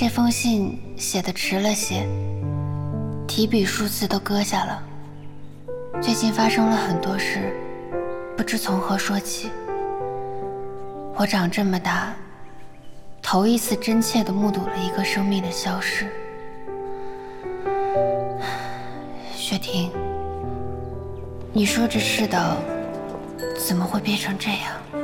这封信写得迟了些，提笔数字都搁下了。最近发生了很多事，不知从何说起。我长这么大，头一次真切地目睹了一个生命的消失。雪婷，你说这世道怎么会变成这样？